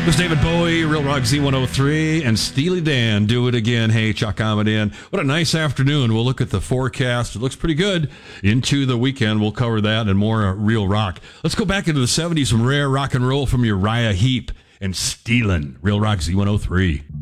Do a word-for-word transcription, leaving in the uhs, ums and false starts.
There's David Bowie, Real Rock Z one oh three, and Steely Dan, Do It Again. Hey, Chuck Ahmadian. What a nice afternoon. We'll look at the forecast. It looks pretty good into the weekend. We'll cover that and more uh, Real Rock. Let's go back into the seventies, some rare rock and roll from Uriah Heep and Steelin'. Real Rock Z one oh three.